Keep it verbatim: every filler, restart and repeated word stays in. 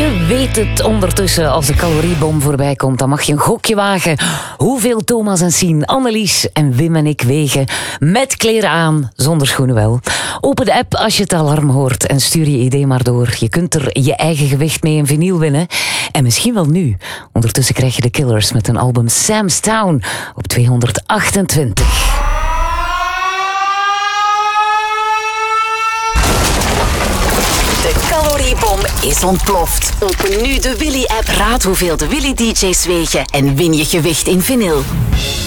Je weet het ondertussen, als de caloriebom voorbij komt, dan mag je een gokje wagen. Hoeveel Thomas en Sien, Annelies en Wim en ik wegen. Met kleren aan, zonder schoenen wel. Open de app als je het alarm hoort en stuur je idee maar door. Je kunt er je eigen gewicht mee in vinyl winnen. En misschien wel nu. Ondertussen krijg je de Killers met een album Sam's Town op tweehonderdachtentwintig. De caloriebom is ontploft. Open nu de Willy-app, raad hoeveel de Willy-D J's wegen en win je gewicht in vinyl.